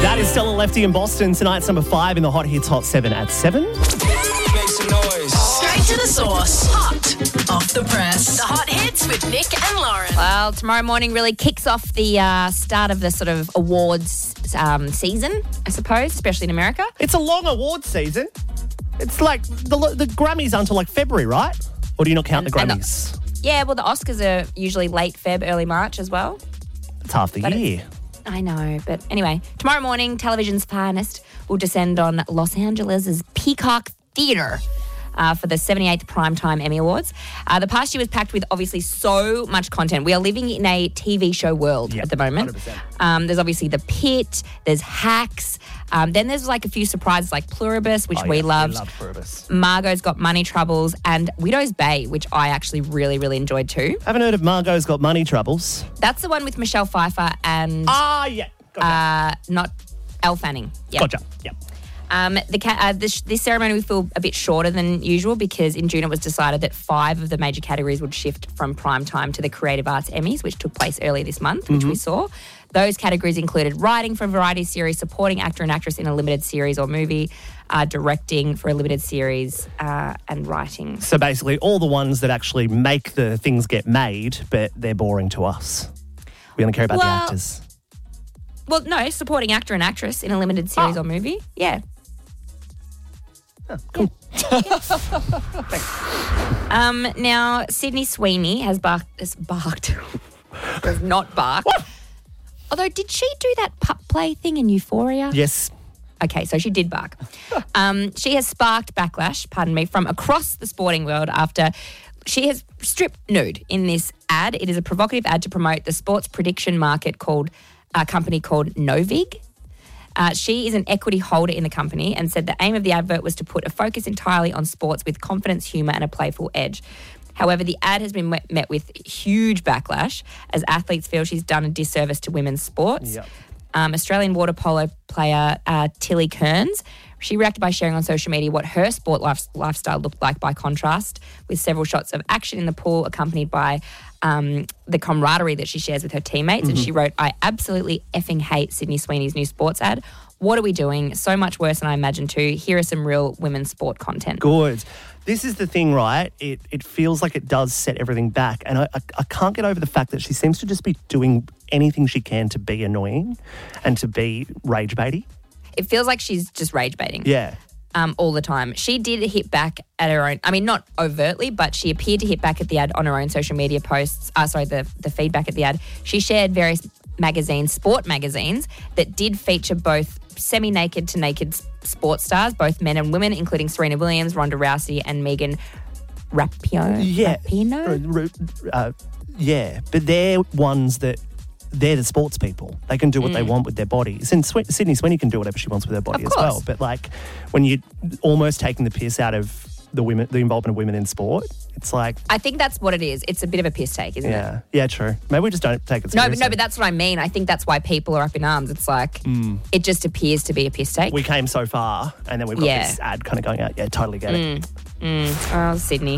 That is Stella Lefty in Boston. Tonight's number 5 in the Hot Hits Hot 7 at 7. Make some noise. Straight to the source. Hot off the press. The Hot Hits with Nick and Lauren. Well, tomorrow morning really kicks off the start of the sort of awards season, I suppose, especially in America. It's a long award season. It's like the Grammys until like February, right? Or do you not count the Grammys? Yeah, well, the Oscars are usually late Feb, early March as well. It's half the year. I know, but anyway, tomorrow morning, television's finest will descend on Los Angeles' Peacock Theatre for the 78th Primetime Emmy Awards. The past year was packed with obviously so much content. We are living in a TV show world at the moment. 100%. There's obviously The Pit, there's Hacks, then there's like a few surprises like Pluribus, which we loved. We loved Pluribus. Margot's Got Money Troubles, and Widow's Bay, which I actually really, really enjoyed too. Haven't heard of Margot's Got Money Troubles. That's the one with Michelle Pfeiffer and... yeah. Gotcha. Not Elle Fanning. Yep. Gotcha. Yep. This ceremony will feel a bit shorter than usual because in June it was decided that 5 of the major categories would shift from prime time to the Creative Arts Emmys, which took place earlier this month, which we saw. Those categories included writing for a variety series, supporting actor and actress in a limited series or movie, directing for a limited series, and writing. So basically all the ones that actually make the things get made, but they're boring to us. We only care about the actors. Well, no, supporting actor and actress in a limited series or movie. Yeah. Oh, cool. Yeah. Now, Sydney Sweeney has does not bark. What? Although, did she do that pup play thing in Euphoria? Yes. Okay, so she did bark. She has sparked backlash, from across the sporting world after she has stripped nude in this ad. It is a provocative ad to promote the sports prediction market company called Novig. She is an equity holder in the company and said the aim of the advert was to put a focus entirely on sports with confidence, humour and a playful edge. However, the ad has been met with huge backlash as athletes feel she's done a disservice to women's sports. Yep. Australian water polo player Tilly Kearns, she reacted by sharing on social media what her sport lifestyle looked like by contrast, with several shots of action in the pool accompanied by the camaraderie that she shares with her teammates. And she wrote, "I absolutely effing hate Sydney Sweeney's new sports ad. What are we doing? So much worse than I imagined too. Here are some real women's sport content." Good. This is the thing, right? It feels like it does set everything back. And I can't get over the fact that she seems to just be doing anything she can to be annoying and to be rage baity. It feels like she's just rage baiting. Yeah. All the time. She did hit back at her own, I mean, not overtly, but she appeared to hit back at the ad on her own social media posts. The feedback at the ad. She shared various sport magazines that did feature both semi-naked to naked sports stars, both men and women, including Serena Williams, Ronda Rousey, and Megan Rapinoe. Yeah. Rapinoe? Yeah, but they're ones that they're the sports people. They can do what they want with their bodies. And Sydney Sweeney can do whatever she wants with her body as well. But like when you're almost taking the piss out of the involvement of women in sport, it's like... I think that's what it is. It's a bit of a piss take, isn't it? Yeah, true. Maybe we just don't take it seriously. No, but that's what I mean. I think that's why people are up in arms. It's like it just appears to be a piss take. We came so far and then we've got this ad kind of going out. Yeah, totally get it. Oh, Sydney.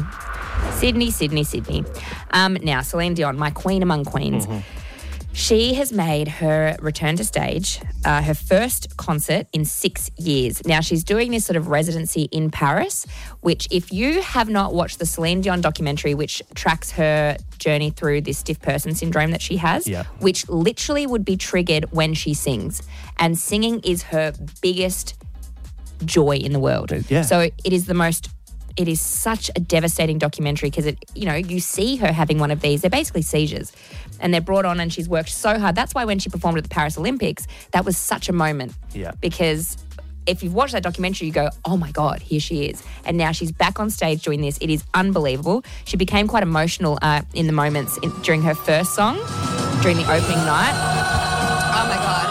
Now, Celine Dion, my queen among queens. She has made her return to stage, her first concert in 6 years. Now, she's doing this sort of residency in Paris, which if you have not watched the Celine Dion documentary, which tracks her journey through this stiff person syndrome that she has, which literally would be triggered when she sings. And singing is her biggest joy in the world. Yeah. So it is such a devastating documentary because you see her having one of these. They're basically seizures, and they're brought on, and she's worked so hard. That's why when she performed at the Paris Olympics, that was such a moment. Yeah. Because if you've watched that documentary, you go, "Oh my God, here she is!" And now she's back on stage doing this. It is unbelievable. She became quite emotional in the moments during her first song, during the opening night. Oh my God.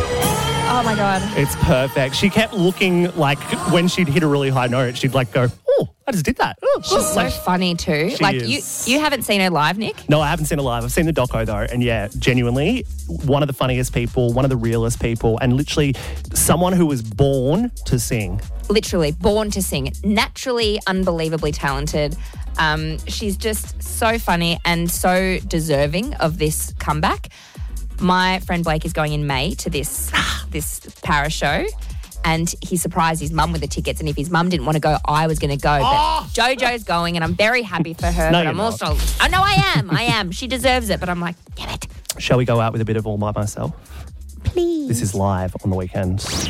Oh my God. It's perfect. She kept looking like when she'd hit a really high note, she'd like go, I just did that. Ooh. She's so funny too. She Like is. you haven't seen her live, Nick? No, I haven't seen it live. I've seen the doco though, and yeah, genuinely one of the funniest people, one of the realest people, and literally someone who was born to sing. Literally born to sing, naturally, unbelievably talented. She's just so funny and so deserving of this comeback. My friend Blake is going in May to this para show, and he surprised his mum with the tickets. And if his mum didn't want to go, I was going to go. But JoJo's going, and I'm very happy for her. No, but you're I'm not. also, oh no, I am. She deserves it. But I'm like, damn it. Shall we go out with a bit of All By Myself? Please. This is live on the weekend.